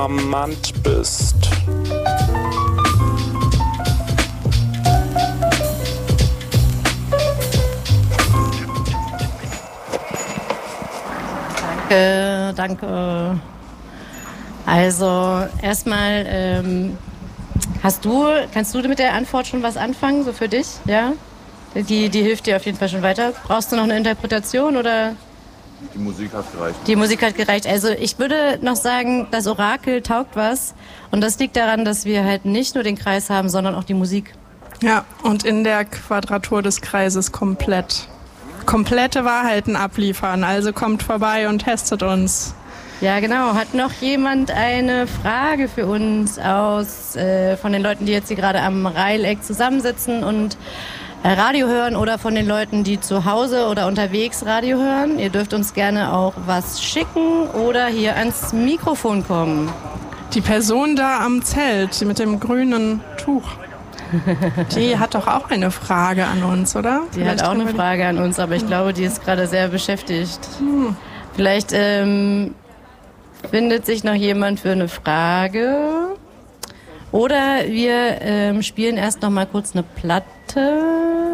charmant bist. Danke. Also erstmal, kannst du mit der Antwort schon was anfangen, so für dich? Ja? Die hilft dir auf jeden Fall schon weiter. Brauchst du noch eine Interpretation oder? Die Musik hat gereicht. Die Musik hat gereicht. Also ich würde noch sagen, das Orakel taugt was. Und das liegt daran, dass wir halt nicht nur den Kreis haben, sondern auch die Musik. Ja, und in der Quadratur des Kreises komplette Wahrheiten abliefern. Also kommt vorbei und testet uns. Ja, genau. Hat noch jemand eine Frage für uns von den Leuten, die jetzt hier gerade am Reileck zusammensitzen und Radio hören oder von den Leuten, die zu Hause oder unterwegs Radio hören? Ihr dürft uns gerne auch was schicken oder hier ans Mikrofon kommen. Die Person da am Zelt mit dem grünen Tuch, die hat doch auch eine Frage an uns, oder? Die hat auch eine Frage an uns, aber ich glaube, die ist gerade sehr beschäftigt. Vielleicht findet sich noch jemand für eine Frage. Oder wir spielen erst noch mal kurz eine Platte.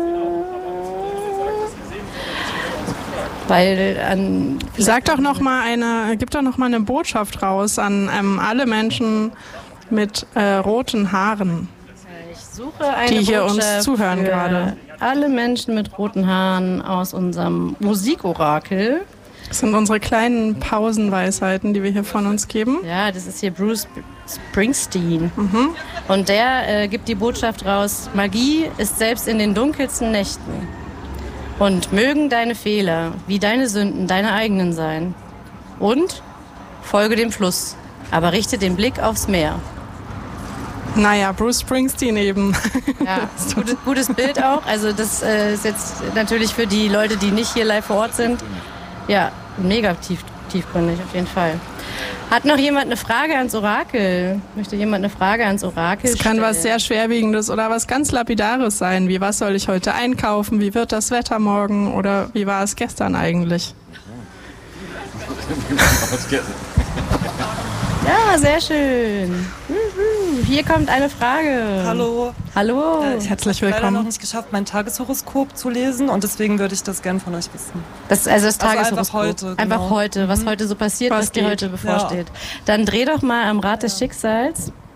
Gib doch noch mal eine Botschaft raus an alle Menschen mit roten Haaren, ich suche eine die hier Botschaft uns zuhören für gerade. Alle Menschen mit roten Haaren aus unserem Musikorakel. Das sind unsere kleinen Pausenweisheiten, die wir hier von uns geben. Ja, das ist hier Bruce Springsteen. Und der gibt die Botschaft raus: Magie ist selbst in den dunkelsten Nächten. Und mögen deine Fehler, wie deine Sünden, deine eigenen sein. Und folge dem Fluss, aber richte den Blick aufs Meer. Naja, Bruce Springsteen eben. Ja, gutes Bild auch. Also das ist jetzt natürlich für die Leute, die nicht hier live vor Ort sind, ja, mega tiefgründig auf jeden Fall. Hat noch jemand eine Frage ans Orakel? Möchte jemand eine Frage ans Orakel stellen? Es kann was sehr Schwerwiegendes oder was ganz Lapidares sein, wie was soll ich heute einkaufen, wie wird das Wetter morgen oder wie war es gestern eigentlich? Ja, sehr schön. Hier kommt eine Frage. Hallo. Hallo. Herzlich leider willkommen. noch nicht geschafft, mein Tageshoroskop zu lesen und deswegen würde ich das gerne von euch wissen. Das Tageshoroskop. Einfach heute. Genau. Einfach heute, was heute so passiert, was dir geht. heute bevorsteht. Dann dreh doch mal am Rad des Schicksals.